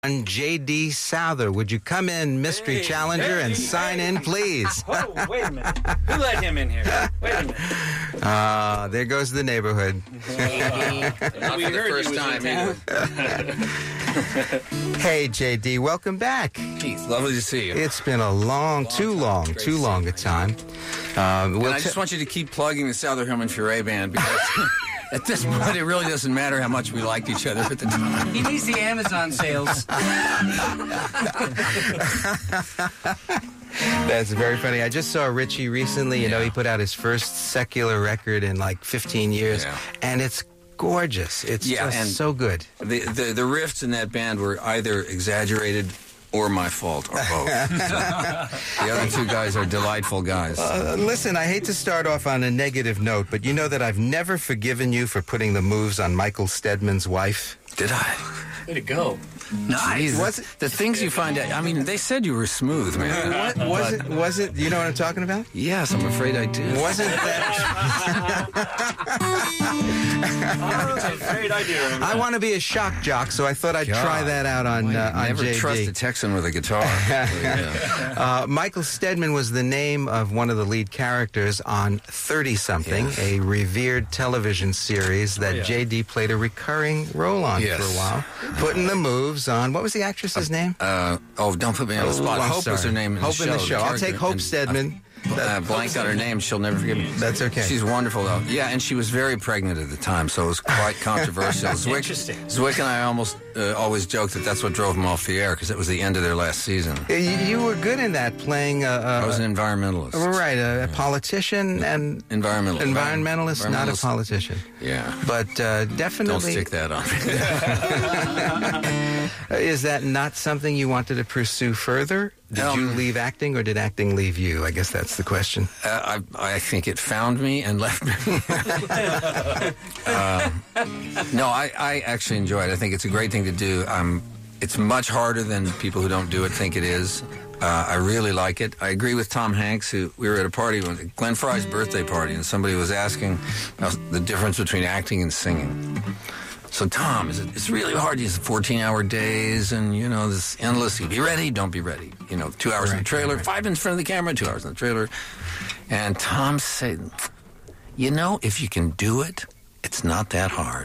J.D. Souther. Would you come in, mystery challenger, and sign in, please? Oh, wait a minute. Who let him in here? Wait a minute. There goes the neighborhood. Not for the first time either. Hey, J.D., welcome back. Keith, lovely to see you. It's been a too long a time. And I just want you to keep plugging the Souther Hillman Furay Band because at this point it really doesn't matter how much we liked each other at the time. He needs the Amazon sales. That's very funny. I just saw Richie recently. You know, he put out his first secular record in like 15 years, and it's gorgeous. It's just so good. The riffs in that band were either exaggerated or my fault, or both. The other two guys are delightful guys. Listen, I hate to start off on a negative note, but you know that I've never forgiven you for putting the moves on Michael Stedman's wife? Did I? Way to go. Nice. The things you find out. I mean, they said you were smooth, man. Was it? You know what I'm talking about? Yes, I'm afraid I do. Wasn't that? I'm afraid I do. I want to be a shock jock, so I thought I'd try that out on Never JD. trust a Texan with a guitar. Michael Stedman was the name of one of the lead characters on 30-something, a revered television series that JD played a recurring role on for a while, putting the moves on. What was the actress's name? Don't put me on the spot. Hope was her name in the show. Hope in the show. I'll take Hope Stedman. Blank on her name. She'll never forgive me. That's okay. She's wonderful, though. Yeah, and she was very pregnant at the time, so it was quite controversial. Zwick and I almost always joked that that's what drove them off the air, because it was the end of their last season. You were good in that, playing... I was an environmentalist. Right, a politician and... Environmentalist, not a politician. Yeah. But definitely... Don't stick that on me. Is that not something you wanted to pursue further? Did you leave acting, or did acting leave you? I guess that's the question. I think it found me and left me. No, I actually enjoy it. I think it's a great thing to do. It's much harder than people who don't do it think it is. I really like it. I agree with Tom Hanks. We were at a party, Glenn Fry's birthday party, and somebody was asking the difference between acting and singing. So, Tom, it's really hard. These 14-hour days and, this endless, you be ready, don't be ready. 2 hours in the trailer, 5 in front of the camera, 2 hours in the trailer. And Tom said, if you can do it, it's not that hard.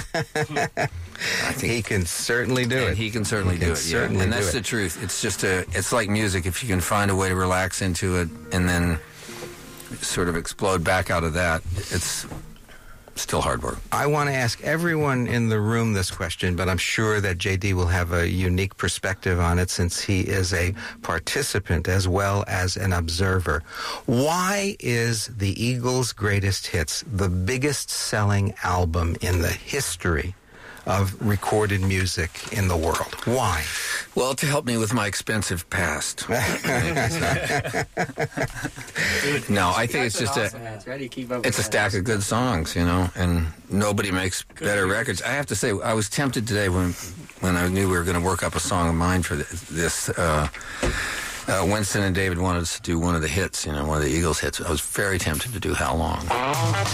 I think he can certainly do it. He can certainly do it, yeah. And that's the truth. It's just it's like music. If you can find a way to relax into it and then sort of explode back out of that, it's... still hard work. I want to ask everyone in the room this question, but I'm sure that JD will have a unique perspective on it since he is a participant as well as an observer. Why is the Eagles' Greatest Hits the biggest selling album in the history of recorded music in the world? Why? Well, to help me with my expensive past. No, I think it's just it's a stack of good songs, and nobody makes better records. I have to say, I was tempted today when I knew we were going to work up a song of mine for this. Winston and David wanted us to do one of the hits, one of the Eagles hits. I was very tempted to do How Long?